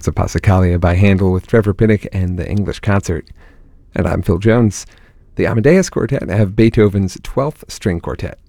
That's a Passacaglia by Handel with Trevor Pinnock and the English Concert. And I'm Phil Jones. The Amadeus Quartet have Beethoven's 12th String Quartet.